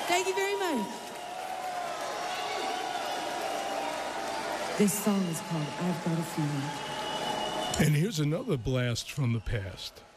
Thank you very much. This song is called I've Got a Feeling. And here's another blast from the past.